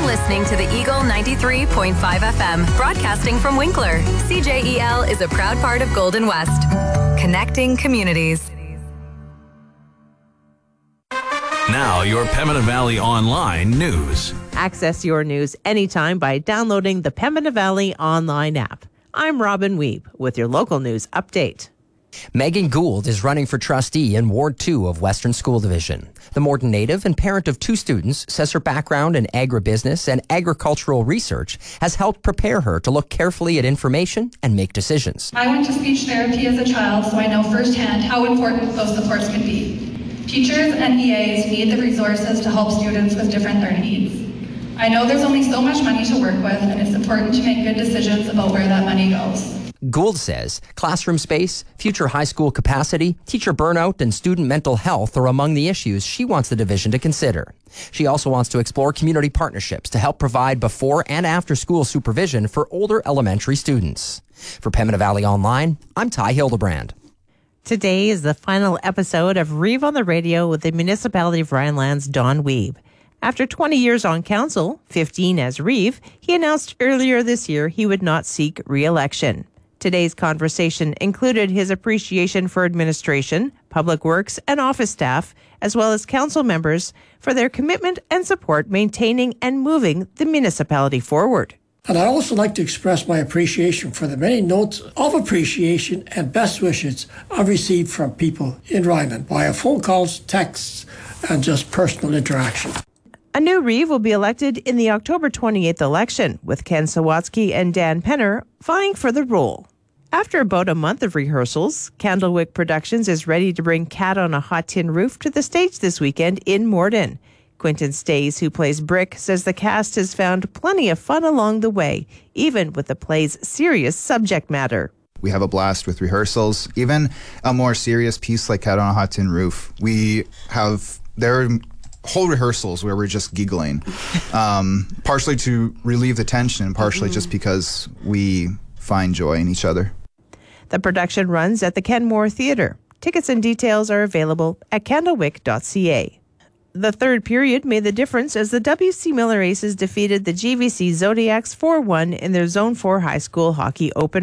listening to the Eagle 93.5 FM, broadcasting from Winkler. CJEL is a proud part of Golden West, connecting communities. Now, your Pembina Valley Online news. Access your news anytime by downloading the Pembina Valley Online app. I'm Robin Weeb with your local news update. Megan Gould is running for trustee in Ward 2 of Western School Division. The Morton native and parent of two students says her background in agribusiness and agricultural research has helped prepare her to look carefully at information and make decisions. I went to speech therapy as a child, so I know firsthand how important those supports can be. Teachers and EAs need the resources to help students with different learning needs. I know there's only so much money to work with, and it's important to make good decisions about where that money goes. Gould says classroom space, future high school capacity, teacher burnout, and student mental health are among the issues she wants the division to consider. She also wants to explore community partnerships to help provide before and after school supervision for older elementary students. For Pembina Valley Online, I'm Ty Hildebrand. Today is the final episode of Reeve on the Radio with the Municipality of Rhineland's Don Weeb. After 20 years on council, 15 as Reeve, he announced earlier this year he would not seek re-election. Today's conversation included his appreciation for administration, public works, and office staff, as well as council members for their commitment and support maintaining and moving the municipality forward. And I'd also like to express my appreciation for the many notes of appreciation and best wishes I've received from people in Rhineland via phone calls, texts, and just personal interaction. A new Reeve will be elected in the October 28th election, with Ken Sawatsky and Dan Penner vying for the role. After about a month of rehearsals, Candlewick Productions is ready to bring Cat on a Hot Tin Roof to the stage this weekend in Morden. Quentin Stays, who plays Brick, says the cast has found plenty of fun along the way, even with the play's serious subject matter. We have a blast with rehearsals. Even a more serious piece like Cat on a Hot Tin Roof, there are whole rehearsals where we're just giggling, partially to relieve the tension and partially just because we find joy in each other. The production runs at the Kenmore Theatre. Tickets and details are available at candlewick.ca. The third period made the difference as the W.C. Miller Aces defeated the GVC Zodiacs 4-1 in their Zone 4 high school hockey opener.